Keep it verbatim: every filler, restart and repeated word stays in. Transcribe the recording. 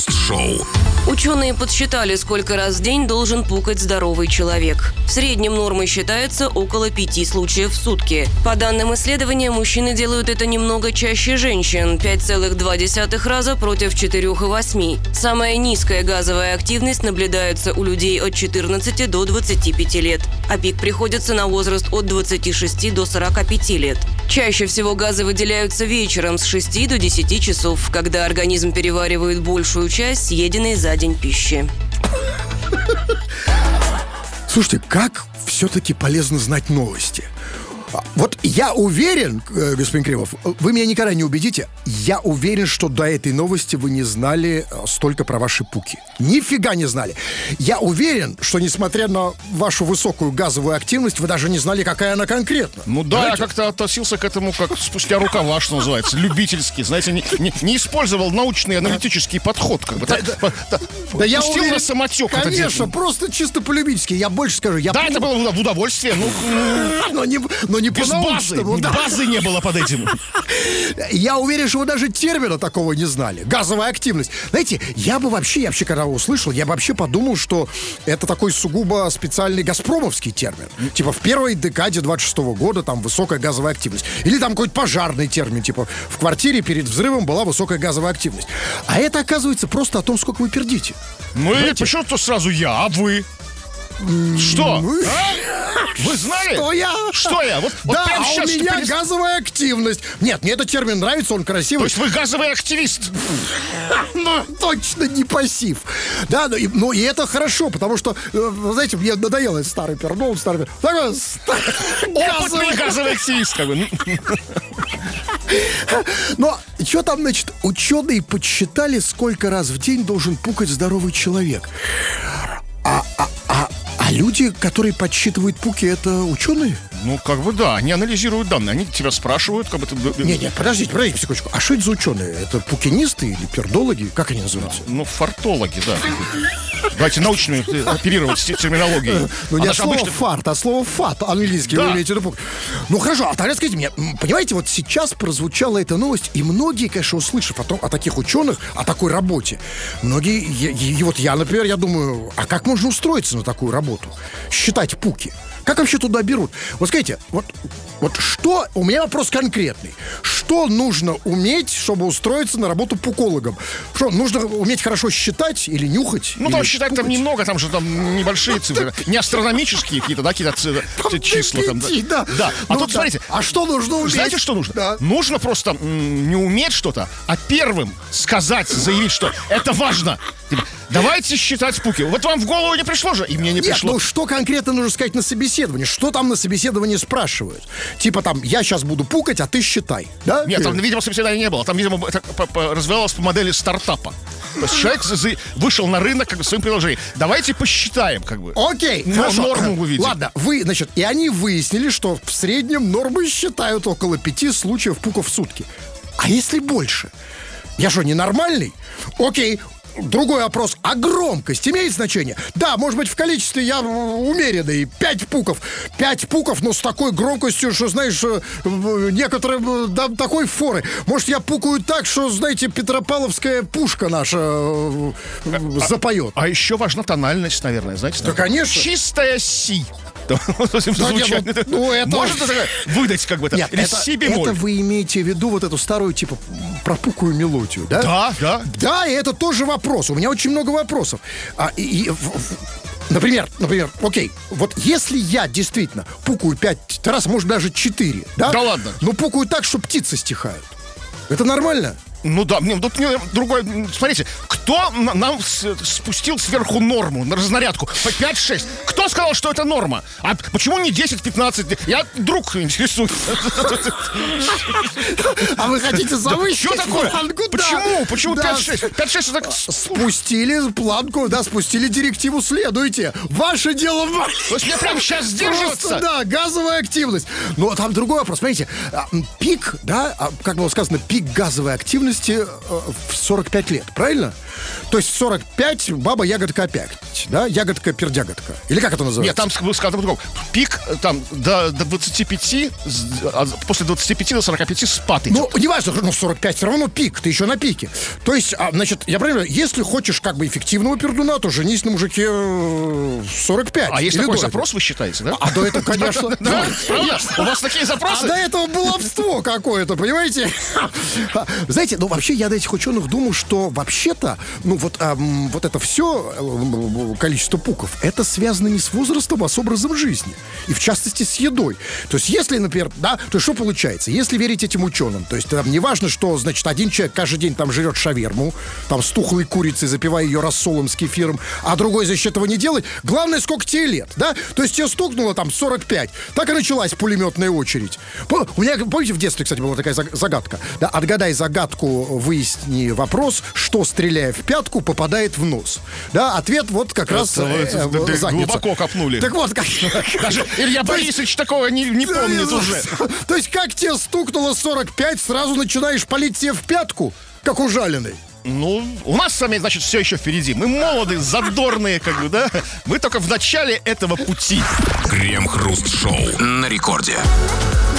Шоу. Ученые подсчитали, сколько раз в день должен пукать здоровый человек. В среднем нормой считается около пяти случаев в сутки. По данным исследования, мужчины делают это немного чаще женщин – пять целых два десятых раза против четырех целых восьми десятых. Самая низкая газовая активность наблюдается у людей от четырнадцати до двадцати пяти лет, а пик приходится на возраст от двадцати шести до сорока пяти лет. Чаще всего газы выделяются вечером с шести до десяти часов, когда организм переваривает большую часть съеденной за день пищи. Слушайте, как все-таки полезно знать новости. Вот я уверен, господин Кремов, вы меня никогда не убедите, я уверен, что до этой новости вы не знали столько про ваши пуки. Нифига не знали. Я уверен, что несмотря на вашу высокую газовую активность, вы даже не знали, какая она конкретно. Ну да, знаете? Я как-то относился к этому как спустя рукава, что называется, любительски. Знаете, не, не, не использовал научный аналитический подход. Как бы, да, так, да, да, да я пустил уверен, на самотек. Конечно, это просто чисто по-любительски. Я больше скажу. Я да, помню... это было в удовольствие. Ну, но не, но не без базы. Да. Базы не было под этим. Я уверен, что вы даже термина такого не знали. Газовая активность. Знаете, я бы вообще, я вообще когда услышал, я бы вообще подумал, что это такой сугубо специальный газпромовский термин. Типа в первой декаде двадцать шестого года там высокая газовая активность. Или там какой-то пожарный термин, типа в квартире перед взрывом была высокая газовая активность. А это, оказывается, просто о том, сколько вы пердите. Ну и почему-то сразу я, а вы? Что? Ну, а? Вы знали? Что я? Что я? Вот, вот да, прямо а сейчас, у меня перес... газовая активность. Нет, мне этот термин нравится, он красивый. То есть вы газовый активист? Ну, точно не пассив. Да, ну и, ну, и это хорошо, потому что, вы знаете, мне надоело этот старый пердол, старый пердол. Опытный газовый активист, как бы. Но что там, значит, ученые подсчитали, сколько раз в день должен пукать здоровый человек. А, а, а, а люди, которые подсчитывают пуки, это ученые? Ну, как бы да, они анализируют данные, они тебя спрашивают, как бы ты... Не, не, подождите, подождите секундочку. А что это за ученые? Это пукинисты или пердологи? Как они называются? Ну, фартологи, да. Давайте научную оперировать терминологией. Ну, не слово обычно... фарт, а слово фат, английский, да. Вы имеете в виду пук. Ну, хорошо, а тогда скажите мне, понимаете, вот сейчас прозвучала эта новость, и многие, конечно, услышав о, том, о таких ученых, о такой работе, многие, и, и вот я, например, я думаю, а как можно устроиться на такую работу? Считать пуки. Как вообще туда берут? Вот скажите, вот, вот что... У меня вопрос конкретный. Что нужно уметь, чтобы устроиться на работу пукологом? Что, нужно уметь хорошо считать или нюхать? Ну, или там считать пукать? там немного, там же там небольшие цифры. Не астрономические какие-то, да, какие-то числа там. Да. Да. А Ну, тут, да. смотрите... А что нужно уметь? Знаете, что нужно? Да. Нужно просто м- не уметь что-то, а первым сказать, заявить, что это важно. Типа, давайте считать пуки. Вот вам в голову не пришло же, и мне не Нет, пришло. ну что конкретно нужно сказать на собеседовании? Что там на собеседовании спрашивают? Типа там, я сейчас буду пукать, а ты считай. Да? Нет, там, видимо, собеседования не было. Там, видимо, это по- по- развивалось по модели стартапа. То есть человек за- вышел на рынок как бы своим приложением. Давайте посчитаем, как бы. Окей, Но хорошо. норму увидим. Ладно, вы, значит, и они выяснили, что в среднем нормы считают около пяти случаев пуков в сутки. А если больше? Я что, ненормальный? Окей. Другой вопрос. А громкость имеет значение? Да, может быть, в количестве я умеренный. Пять пуков. Пять пуков, но с такой громкостью, что, знаешь, некоторые да, такой форы. Может, я пукаю так, что, знаете, Петропавловская пушка наша э, запоет. А еще важна тональность, наверное, знаете? Да, конечно. Чистая си. нет, ну, ну, это... Можно выдать как бы это? Нет, Или это, си бемоль? это вы имеете в виду вот эту старую, типа, пропукую мелодию, да? Да, да. Да, и это тоже вопрос. У меня очень много вопросов. А, и, и, в, в, например, например, окей, вот если я действительно пукаю пять раз, может даже четыре, да? Да ладно. Но пукаю так, что птицы стихают. Это нормально? Ну да, мне тут мне другой. Смотрите, кто на- нам с- спустил сверху норму на разнарядку? По пять-шесть. Кто сказал, что это норма? А почему не десять-пятнадцать? Я друг интересуюсь. А вы хотите завысить Что такое? планку? Да. Почему? Почему Да. пять-шесть? пять-шесть это... Спустили планку, да, спустили директиву, следуйте. Ваше дело... То есть мне прямо сейчас сдерживаться? Просто, да, газовая активность. Но там другой вопрос, смотрите, а, пик, да, а, как было сказано, пик газовой активности э, в сорок пять лет, правильно? То есть в сорок пять баба ягодка опять. пять, да, ягодка-пердягодка. Или как это называется? Нет, там сказано по-другому. Пик там до, до двадцати пяти, а после двадцати пяти до сорока пяти спад идет. Ну, не важно, ну, сорок пять все равно пик, ты еще на пике. То есть, а, значит, я правильно, если хочешь как бы эффективного пердуна, то женись на мужике сорок пять. А есть Или такой до запрос, вы считаете, да? А до этого, конечно... Да, у вас такие А запросы? до этого баловство какое-то, понимаете? Знаете, ну вообще я до этих ученых думаю, что вообще-то, ну вот, эм, вот это все э, количество пуков, это связано не с возрастом, а с образом жизни. И в частности с едой. То есть если, например, да, то есть что получается? Если верить этим ученым, то есть там не важно, что, значит, один человек каждый день там жрет шаверму, там с тухлой курицей, запивая ее рассолом с кефиром, а другой за счет этого не делает. Главное, сколько тебе лет, да? То есть тебе стукнуло там сорок пять. Так и началась пулеметная очередь. У меня, помните, в детстве, кстати, была такая загадка. Да, отгадай загадку, выясни вопрос, что, стреляя в пятку, попадает в нос. Да, ответ вот как раз Это, э, это, э, это глубоко копнули. Так вот, как... Даже Илья Борисович такого не, не помнит уже. То есть, как тебе стукнуло сорок пять, сразу начинаешь палить себе в пятку, как ужаленный. Ну, у нас с вами, значит, все еще впереди. Мы молодые, задорные, как бы, да? Мы только в начале этого пути. Крем-хруст-шоу на рекорде.